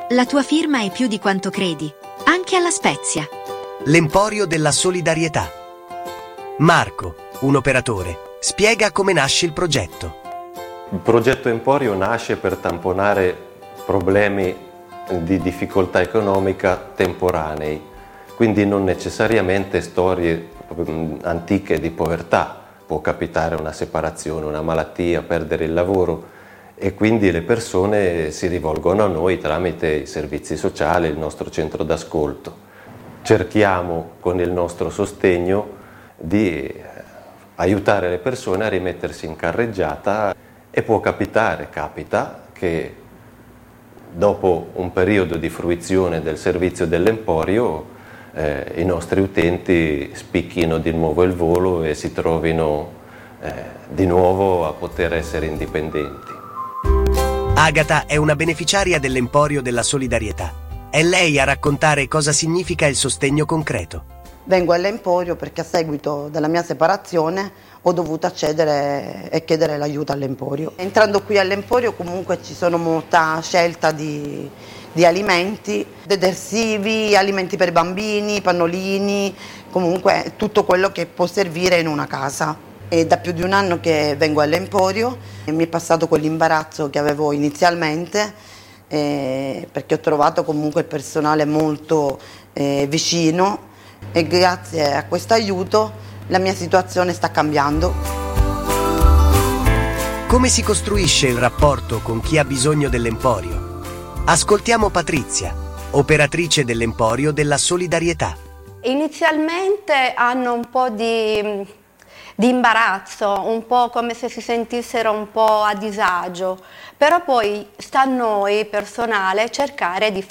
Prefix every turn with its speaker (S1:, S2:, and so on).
S1: La tua firma è più di quanto credi, anche alla Spezia.
S2: L'Emporio della Solidarietà. Marco, un operatore, spiega come nasce il progetto.
S3: Il progetto Emporio nasce per tamponare problemi di difficoltà economica temporanei, quindi non necessariamente storie antiche di povertà. Può capitare una separazione, una malattia, perdere il lavoro, e quindi le persone si rivolgono a noi tramite i servizi sociali, il nostro centro d'ascolto. Cerchiamo con il nostro sostegno di aiutare le persone a rimettersi in carreggiata e può capitare, capita, che dopo un periodo di fruizione del servizio dell'Emporio i nostri utenti spicchino di nuovo il volo e si trovino di nuovo a poter essere indipendenti.
S2: Agata è una beneficiaria dell'Emporio della Solidarietà. È lei a raccontare cosa significa il sostegno concreto.
S4: Vengo all'Emporio perché a seguito della mia separazione ho dovuto accedere e chiedere l'aiuto all'Emporio. Entrando qui all'Emporio comunque ci sono molta scelta di alimenti, detersivi, alimenti per bambini, pannolini, comunque tutto quello che può servire in una casa. È da più di un anno che vengo all'Emporio e mi è passato quell'imbarazzo che avevo inizialmente perché ho trovato comunque il personale molto vicino e grazie a questo aiuto la mia situazione sta cambiando.
S2: Come si costruisce il rapporto con chi ha bisogno dell'Emporio? Ascoltiamo Patrizia, operatrice dell'Emporio della Solidarietà.
S5: Inizialmente hanno un po' di imbarazzo, un po' come se si sentissero un po' a disagio, però poi sta a noi personale cercare di